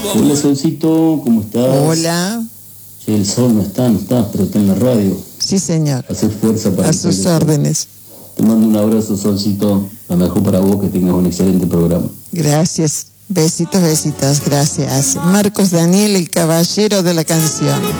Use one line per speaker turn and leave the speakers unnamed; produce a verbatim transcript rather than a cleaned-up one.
Hola, Solcito, ¿cómo estás?
Hola.
Sí, el sol no está, no está, pero está en la radio.
Sí, señor.
Hacer fuerza para...
A sus órdenes.
Te mando un abrazo, Solcito. Lo mejor para vos, que tengas un excelente programa.
Gracias. Besitos, besitos. Gracias. Marcos Daniel, el caballero de la canción.